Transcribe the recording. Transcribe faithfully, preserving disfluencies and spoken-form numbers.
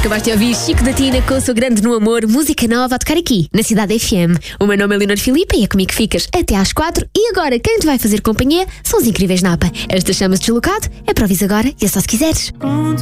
Acabaste de ouvir Chico da Tina com o seu Grande no Amor, música nova a tocar aqui, na Cidade F M. O meu nome é Leonor Filipe e é comigo que ficas até às quatro. E agora, quem te vai fazer companhia são os incríveis Napa. Esta chama-se Deslocado, é para ouvir agora e é só se quiseres.